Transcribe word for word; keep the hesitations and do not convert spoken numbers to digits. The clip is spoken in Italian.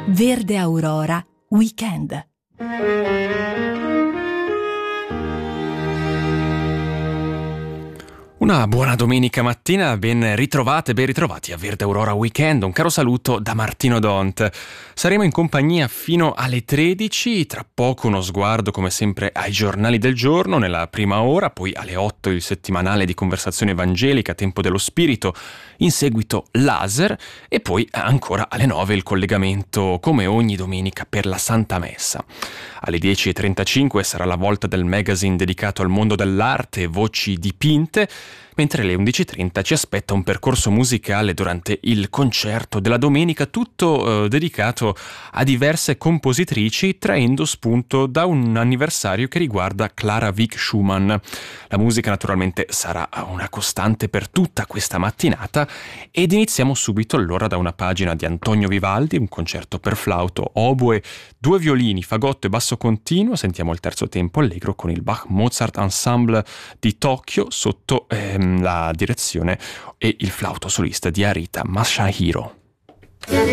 Verde Aurora Weekend. Una buona domenica mattina, ben ritrovate, ben ritrovati a Verde Aurora Weekend. Un caro saluto da Martino Dont. Saremo in compagnia fino alle tredici, tra poco uno sguardo come sempre ai giornali del giorno nella prima ora, poi alle otto il settimanale di conversazione evangelica Tempo dello Spirito, in seguito Laser e poi ancora alle nove il collegamento come ogni domenica per la Santa Messa. Alle dieci e trentacinque sarà la volta del magazine dedicato al mondo dell'arte e voci dipinte, mentre alle undici e trenta ci aspetta un percorso musicale durante il concerto della domenica, tutto eh, dedicato a diverse compositrici, traendo spunto da un anniversario che riguarda Clara Wieck Schumann. La musica naturalmente sarà una costante per tutta questa mattinata ed iniziamo subito allora da una pagina di Antonio Vivaldi, un concerto per flauto, oboe, due violini, fagotto e basso continuo. Sentiamo il terzo tempo allegro con il Bach Mozart Ensemble di Tokyo sotto ehm, la direzione e il flauto solista di Arita Masahiro.